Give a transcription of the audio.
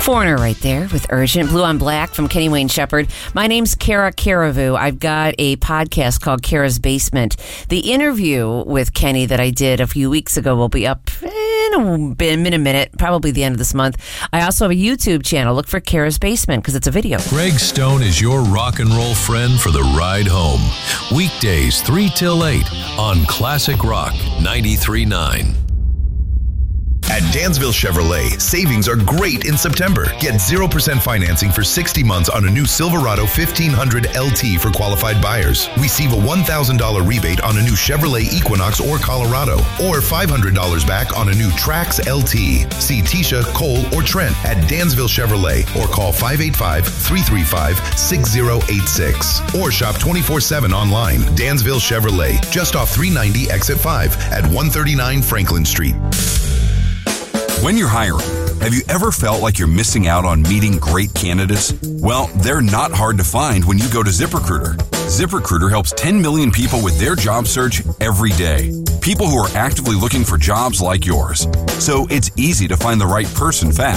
Foreigner right there with Urgent. Blue on Black from Kenny Wayne Shepherd. My name's Kara Karavu. I've got a podcast called Kara's Basement. The interview with Kenny that I did a few weeks ago will be up in a minute, probably the end of this month. I also have a YouTube channel. Look for Kara's Basement because it's a video. Greg Stone is your rock and roll friend for the ride home. Weekdays 3 till 8 on Classic Rock 93.9. At Dansville Chevrolet, savings are great in September. Get 0% financing for 60 months on a new Silverado 1500 LT for qualified buyers. Receive a $1,000 rebate on a new Chevrolet Equinox or Colorado, or $500 back on a new Trax LT. See Tisha, Cole, or Trent at Dansville Chevrolet or call 585-335-6086 or shop 24/7 online. Dansville Chevrolet, just off 390 exit 5 at 139 Franklin Street. When you're hiring, have you ever felt like you're missing out on meeting great candidates? Well, they're not hard to find when you go to ZipRecruiter. ZipRecruiter helps 10 million people with their job search every day. People who are actively looking for jobs like yours. So it's easy to find the right person fast.